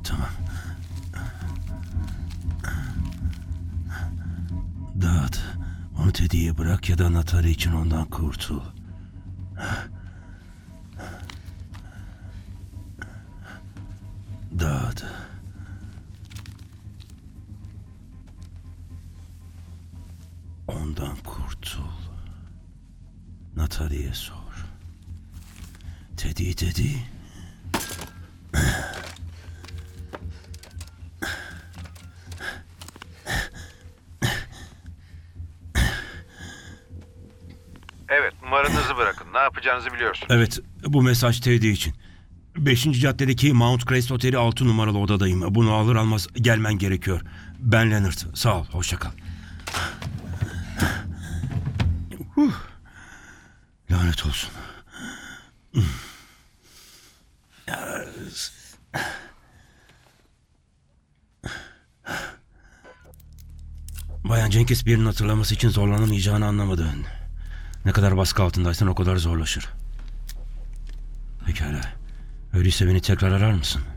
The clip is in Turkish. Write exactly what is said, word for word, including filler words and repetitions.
Tamam. Dağıt. Onu Teddy'ye bırak ya da Natalie için ondan kurtul. Dağıt. Ondan kurtul. Natalie'ye sor. Teddy, Teddy. Evet, numaranızı bırakın. Ne yapacağınızı biliyorsun. Evet, bu mesaj Teddy için. Beşinci caddedeki Mount Crest Oteli altı numaralı odadayım. Bunu alır almaz gelmen gerekiyor. Ben Leonard. Sağ ol, hoşça kal. Huh. Lanet olsun. Bayan Jenkins birinin hatırlaması için zorlanamayacağını anlamadın. Ne kadar baskı altındaysan o kadar zorlaşır. Pekala. Öyleyse beni tekrar arar mısın?